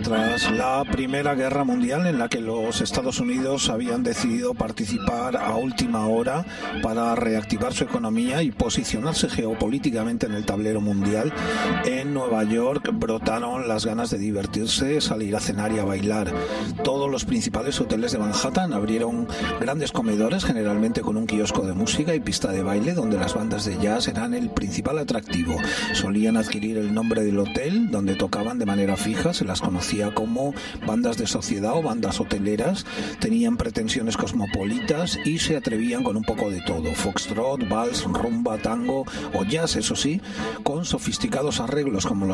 Tras la Primera Guerra Mundial, en la que los Estados Unidos habían decidido participar a última hora para reactivar su economía y posicionarse geopolíticamente en el tablero mundial, en Nueva York brotaron las ganas de divertirse, salir a cenar y a bailar. Todos los principales hoteles de Manhattan abrieron grandes comedores, generalmente con un kiosco de música y pista de baile, donde las bandas de jazz eran el principal atractivo. Solían adquirir el nombre del hotel donde tocaban de manera fija, se las conocía como bandas de sociedad o bandas hoteleras, tenían pretensiones cosmopolitas y se atrevían con un poco de todo: foxtrot, vals, rumba, tango o jazz, eso sí, con sofisticados arreglos como los